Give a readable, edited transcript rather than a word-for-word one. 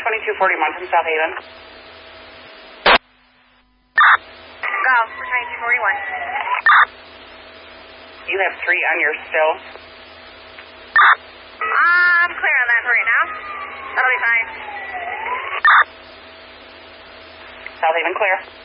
2241 from South Haven. Golf for 2241. You have 3 on your still. I'm clear on that for right now. That'll be fine. South Haven clear.